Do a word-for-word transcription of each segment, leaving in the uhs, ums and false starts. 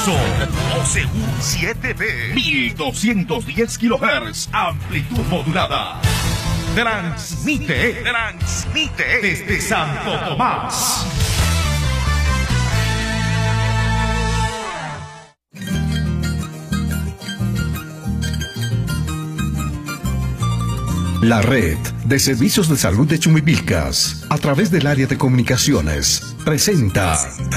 Son O C U siete B, mil doscientos diez kilohertz, amplitud modulada. Transmite, transmite desde Santo Tomás. La red de servicios de salud de Chumbivilcas, a través del área de comunicaciones, presenta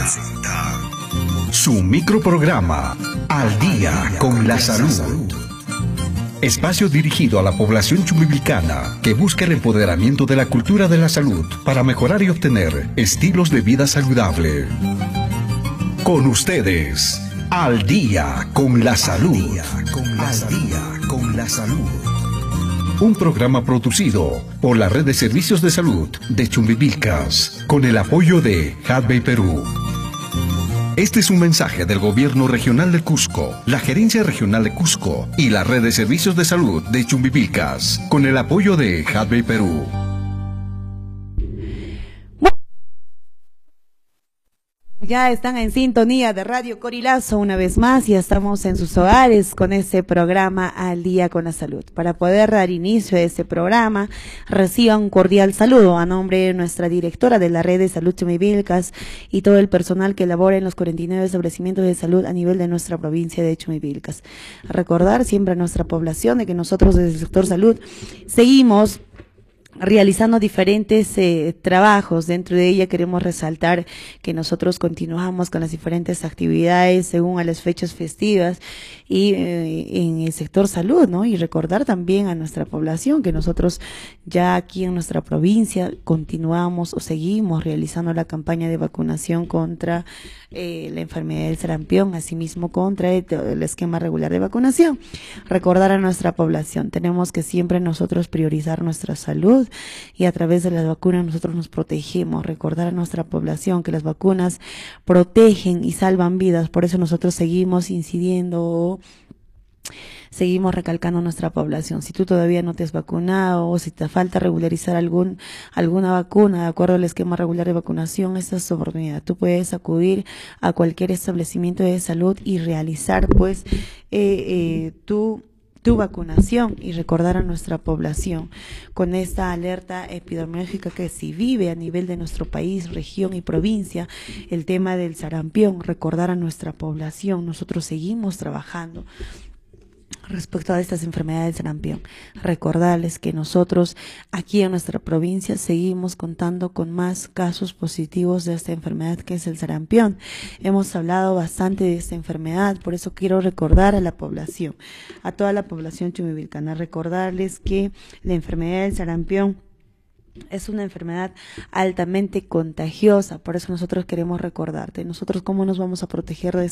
su microprograma Al Día con la Salud. Espacio dirigido a la población chumbivilcana que busca el empoderamiento de la cultura de la salud para mejorar y obtener estilos de vida saludable. Con ustedes, Al Día con la Salud. Al Día con la Salud. Un programa producido por la Red de Servicios de Salud de Chumbivilcas, con el apoyo de Hadbey Perú. Este es un mensaje del Gobierno Regional de Cusco, la Gerencia Regional de Cusco y la Red de Servicios de Salud de Chumbivilcas, con el apoyo de Hadbey Perú. Ya están en sintonía de Radio Corilazo una vez más y estamos en sus hogares con este programa Al Día con la Salud. Para poder dar inicio a este programa, reciban un cordial saludo a nombre de nuestra directora de la Red de Salud Chumbivilcas y todo el personal que labora en los cuarenta y nueve establecimientos de salud a nivel de nuestra provincia de Chumbivilcas. Recordar siempre a nuestra población de que nosotros desde el sector salud seguimos realizando diferentes eh, trabajos. Dentro de ella queremos resaltar que nosotros continuamos con las diferentes actividades según a las fechas festivas y eh, en el sector salud, ¿no? Y recordar también a nuestra población que nosotros ya aquí en nuestra provincia continuamos o seguimos realizando la campaña de vacunación contra eh, la enfermedad del sarampión, asimismo contra el, el esquema regular de vacunación. Recordar a nuestra población, tenemos que siempre nosotros priorizar nuestra salud y a través de las vacunas nosotros nos protegemos. Recordar a nuestra población que las vacunas protegen y salvan vidas, por eso nosotros seguimos incidiendo, seguimos recalcando a nuestra población. Si tú todavía no te has vacunado o si te falta regularizar algún alguna vacuna de acuerdo al esquema regular de vacunación, esta es tu oportunidad. Tú puedes acudir a cualquier establecimiento de salud y realizar pues eh, eh, tu tu vacunación y recordar a nuestra población con esta alerta epidemiológica que si vive a nivel de nuestro país, región y provincia, el tema del sarampión, recordar a nuestra población, nosotros seguimos trabajando respecto a estas enfermedades del sarampión. Recordarles que nosotros aquí en nuestra provincia seguimos contando con más casos positivos de esta enfermedad que es el sarampión. Hemos hablado bastante de esta enfermedad, por eso quiero recordar a la población, a toda la población chumbivilcana, recordarles que la enfermedad del sarampión es una enfermedad altamente contagiosa, por eso nosotros queremos recordarte. Nosotros cómo nos vamos a proteger de